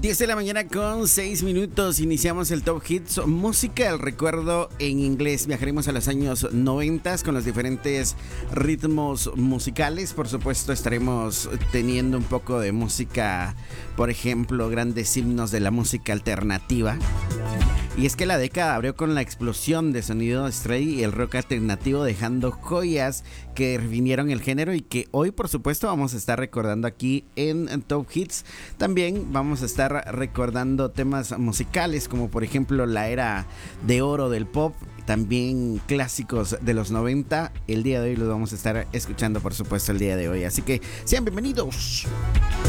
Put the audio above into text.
10 de la mañana con 6 minutos. Iniciamos el Top Hits Música, el recuerdo en inglés. Viajaremos a los años 90 con los diferentes ritmos musicales. Por supuesto, estaremos teniendo un poco de música, por ejemplo, grandes himnos de la música alternativa. Y es que la década abrió con la explosión de sonido stray y el rock alternativo, dejando joyas que definieron el género y que hoy, por supuesto, vamos a estar recordando aquí en Top Hits. También vamos a estar recordando temas musicales como, por ejemplo, la era de oro del pop, también clásicos de los 90. El día de hoy los vamos a estar escuchando, por supuesto, el día de hoy. Así que sean bienvenidos.